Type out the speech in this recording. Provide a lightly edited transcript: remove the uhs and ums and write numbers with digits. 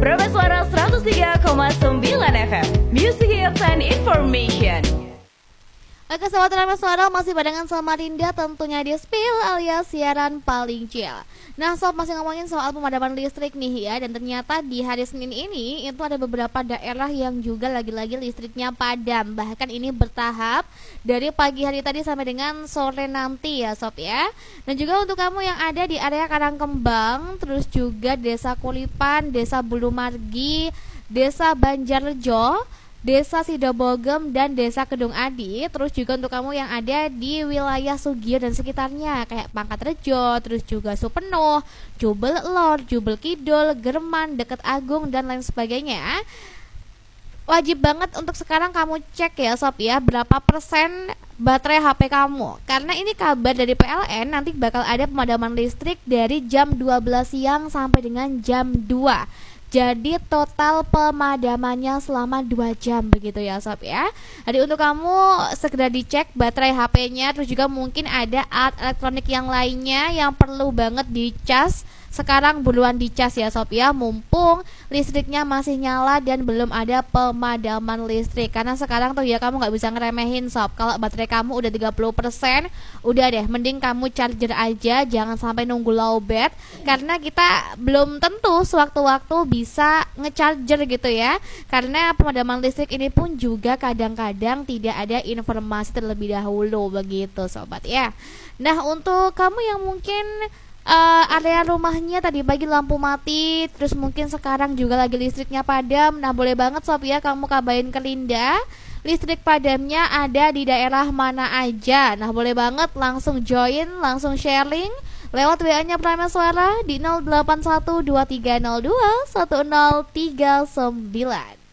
Prima Suara 103,9 FM, Music Hits and Information. Oke, sobat Prima Suara, masih barengan sama Rinda tentunya di Spill alias siaran paling chill. Nah, sob, masih ngomongin soal pemadaman listrik nih ya. Dan ternyata di hari Senin ini itu ada beberapa daerah yang juga lagi-lagi listriknya padam. Bahkan ini bertahap dari pagi hari tadi sampai dengan sore nanti ya sob ya. Dan juga untuk kamu yang ada di area Karangkembang, terus juga Desa Kulipan, Desa Bulumargi, Desa Banjarrejo, Desa Sidobogem dan Desa Kedung Adi. Terus juga untuk kamu yang ada di wilayah Sugio dan sekitarnya kayak Pangkatrejo, terus juga Supenoh, Jubel Lor, Jubel Kidul, German, Deket Agung dan lain sebagainya. Wajib banget untuk sekarang kamu cek ya sob ya, berapa persen baterai HP kamu. Karena ini kabar dari PLN, nanti bakal ada pemadaman listrik dari jam 12 siang sampai dengan jam 2. Jadi total pemadamannya selama 2 jam begitu ya sob ya. Jadi untuk kamu segera dicek baterai HP-nya. Terus juga mungkin ada alat elektronik yang lainnya yang perlu banget dicas. Sekarang buruan dicas ya sob ya, mumpung listriknya masih nyala dan belum ada pemadaman listrik. Karena sekarang tuh ya kamu gak bisa ngeremehin sob. Kalau baterai kamu udah 30%, udah deh mending kamu charger aja, jangan sampai nunggu lowbat. Karena kita belum tentu sewaktu-waktu bisa ngecharger gitu ya. Karena pemadaman listrik ini pun juga kadang-kadang tidak ada informasi terlebih dahulu begitu sobat ya. Nah, untuk kamu yang mungkin area rumahnya tadi pagi lampu mati, terus mungkin sekarang juga lagi listriknya padam. Nah, boleh banget sob ya kamu kabarin ke Linda listrik padamnya ada di daerah mana aja. Nah, boleh banget langsung join, langsung sharing lewat WA-nya Prima Suara di 081230210039.